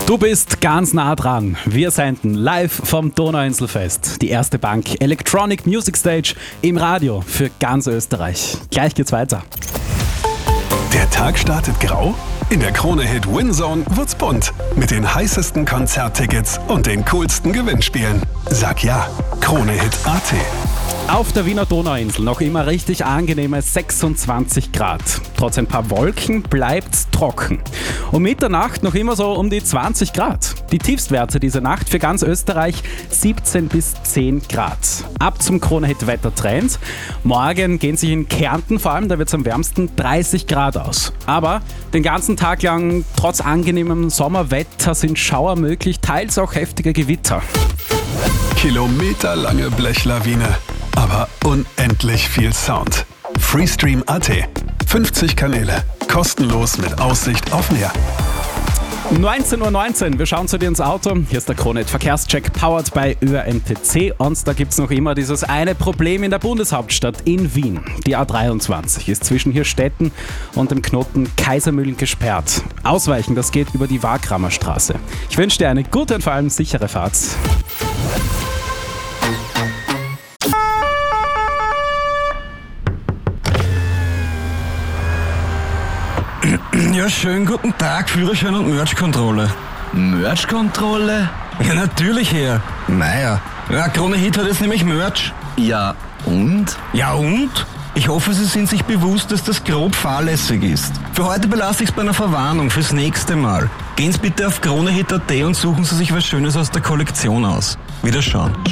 Du bist ganz nah dran. Wir senden live vom Donauinselfest. Die erste Bank Electronic Music Stage im Radio für ganz Österreich. Gleich geht's weiter. Der Tag startet grau? In der Krone-Hit Winzone wird's bunt. Mit den heißesten Konzerttickets und den coolsten Gewinnspielen. Sag ja, Krone-Hit.at. Auf der Wiener Donauinsel noch immer richtig angenehme 26 Grad. Trotz ein paar Wolken bleibt's trocken. Um Mitternacht noch immer so um die 20 Grad. Die Tiefstwerte diese Nacht für ganz Österreich 17 bis 10 Grad. Ab zum Krone-Hit-Wettertrend. Morgen gehen sich in Kärnten vor allem, da wird's am wärmsten 30 Grad aus. Aber den ganzen Tag lang, trotz angenehmem Sommerwetter, sind Schauer möglich, teils auch heftige Gewitter. Kilometerlange Blechlawine, aber unendlich viel Sound. Freestream.at. 50 Kanäle, kostenlos mit Aussicht auf Meer. 19:19 Uhr, wir schauen zu dir ins Auto. Hier ist der Krone-Hit Verkehrscheck, powered by ÖRMTC. Und da gibt es noch immer dieses eine Problem in der Bundeshauptstadt in Wien. Die A23 ist zwischen Hirstetten und dem Knoten Kaisermühlen gesperrt. Ausweichen, das geht über die Wagramer Straße. Ich wünsche dir eine gute und vor allem sichere Fahrt. Ja, schönen guten Tag, Führerschein und Merch-Kontrolle. Merch-Kontrolle? Ja, natürlich, Herr. Naja, ja, Krone-Hit hat jetzt nämlich Merch. Ja, und? Ja, und? Ich hoffe, Sie sind sich bewusst, dass das grob fahrlässig ist. Für heute belasse ich es bei einer Verwarnung fürs nächste Mal. Gehen Sie bitte auf Krone-Hit.at und suchen Sie sich was Schönes aus der Kollektion aus. Wiederschauen.